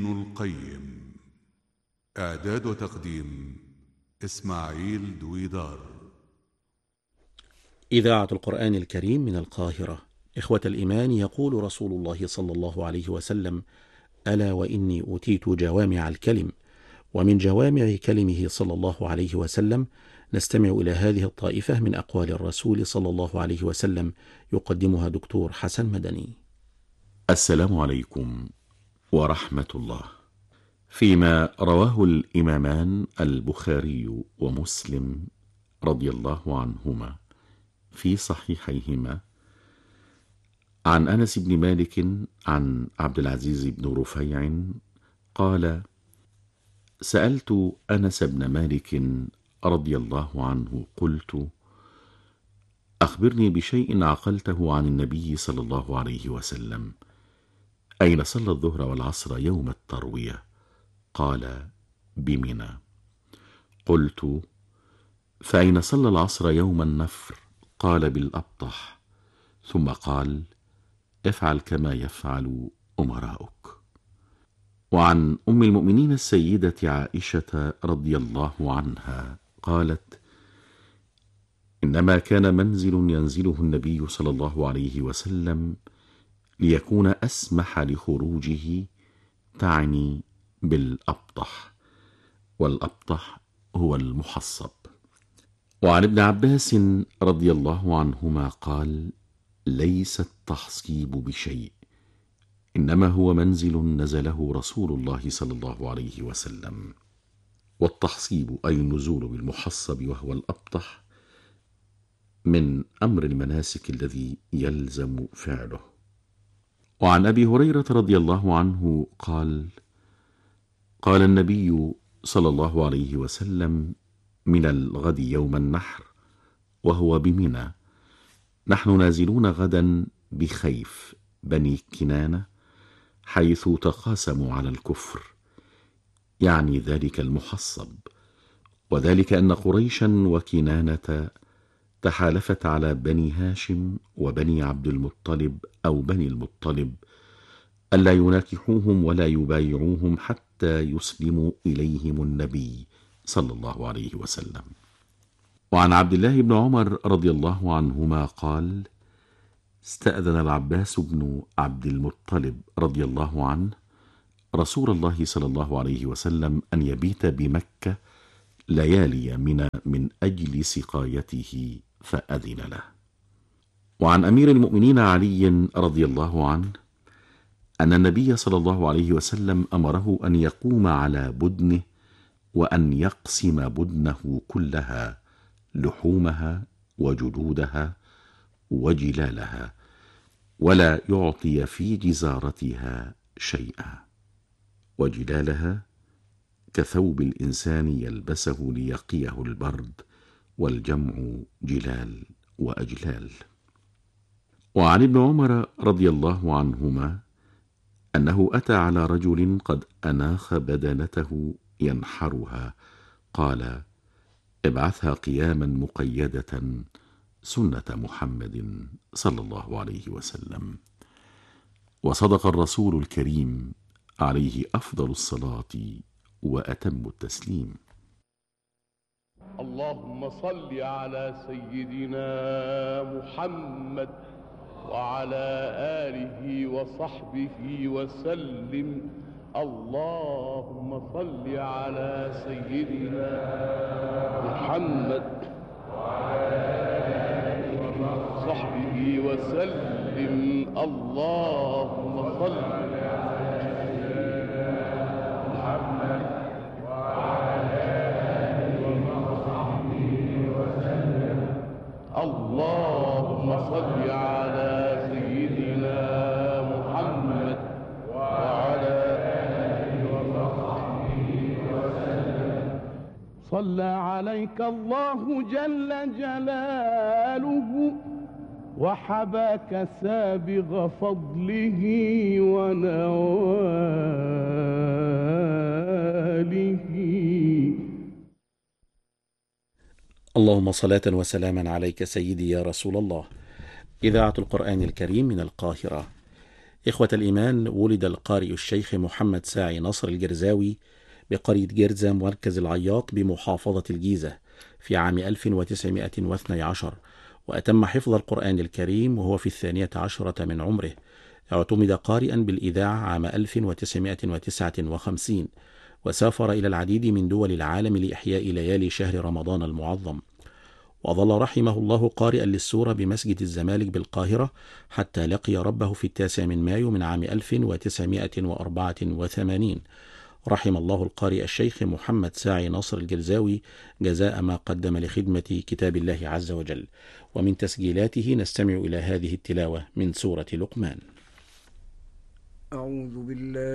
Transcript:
ابن القيم. إعداد وتقديم إسماعيل دويدار. إذاعة القرآن الكريم من القاهرة. إخوة الإيمان، يقول رسول الله صلى الله عليه وسلم: ألا وإني أوتيت جوامع الكلم. ومن جوامع كلمه صلى الله عليه وسلم نستمع إلى هذه الطائفة من أقوال الرسول صلى الله عليه وسلم، يقدمها دكتور حسن مدني. السلام عليكم ورحمة الله. فيما رواه الإمامان البخاري ومسلم رضي الله عنهما في صحيحيهما عن أنس بن مالك عن عبد العزيز بن رفيع قال: سألت أنس بن مالك رضي الله عنه قلت: أخبرني بشيء عقلته عن النبي صلى الله عليه وسلم، أين صلى الظهر والعصر يوم التروية؟ قال: بمنى. قلت: فأين صلى العصر يوم النفر؟ قال: بالأبطح. ثم قال: افعل كما يفعل أمراؤك. وعن أم المؤمنين السيدة عائشة رضي الله عنها قالت: إنما كان منزل ينزله النبي صلى الله عليه وسلم ليكون أسمح لخروجه، تعني بالأبطح، والأبطح هو المحصب. وعن ابن عباس رضي الله عنهما قال: ليس التحصيب بشيء، إنما هو منزل نزله رسول الله صلى الله عليه وسلم. والتحصيب أي النزول بالمحصب وهو الأبطح من أمر المناسك الذي يلزم فعله. وعن أبي هريرة رضي الله عنه قال: قال النبي صلى الله عليه وسلم: من الغد يوم النحر وهو بمنى، نحن نازلون غدا بخيف بني كنانة، حيث تقاسموا على الكفر، يعني ذلك المحصب، وذلك أن قريشا وكنانة تحالفت على بني هاشم وبني عبد المطلب أو بني المطلب ألا يناكحوهم ولا يبايعوهم حتى يسلموا إليهم النبي صلى الله عليه وسلم. وعن عبد الله بن عمر رضي الله عنهما قال: استأذن العباس بن عبد المطلب رضي الله عنه رسول الله صلى الله عليه وسلم أن يبيت بمكة ليالي من أجل سقايته، فأذن له. وعن أمير المؤمنين علي رضي الله عنه أن النبي صلى الله عليه وسلم أمره أن يقوم على بدنه وأن يقسم بدنه كلها، لحومها وجلودها وجلالها، ولا يعطي في جزارتها شيئا. وجلالها كثوب الإنسان يلبسه ليقيه البرد، والجمع جلال وأجلال. وعن ابن عمر رضي الله عنهما أنه أتى على رجل قد أناخ بدنته ينحرها، قال: ابعثها قياما مقيدة سنة محمد صلى الله عليه وسلم. وصدق الرسول الكريم عليه أفضل الصلاة وأتم التسليم. اللهم صل على سيدنا محمد وعلى آله وصحبه وسلم. اللهم صل على سيدنا محمد وعلى آله وصحبه وسلم. اللهم صل على سيدنا محمد وعلى آله وصحبه وسلم. اللهم صل على سيدنا محمد وعلى آله وصحبه وسلم. صلى عليك الله جل جلاله وحباك سابغ فضله ونواله. اللهم صلاة وسلاما عليك سيدي يا رسول الله. إذاعة القرآن الكريم من القاهرة. إخوة الإيمان، ولد القارئ الشيخ محمد ساعي نصر الجرزاوي بقرية جرزة مركز العياط بمحافظة الجيزة في عام 1912، وأتم حفظ القرآن الكريم وهو في 12 من عمره. اعتمد قارئا بالإذاعة عام 1959، وسافر إلى العديد من دول العالم لإحياء ليالي شهر رمضان المعظم. وظل رحمه الله قارئا للسورة بمسجد الزمالك بالقاهرة حتى لقي ربه في 9 من مايو من عام 1984. رحم الله القارئ الشيخ محمد ساعي نصر الجرزاوي جزاء ما قدم لخدمة كتاب الله عز وجل. ومن تسجيلاته نستمع إلى هذه التلاوة من سورة لقمان. أعوذ بالله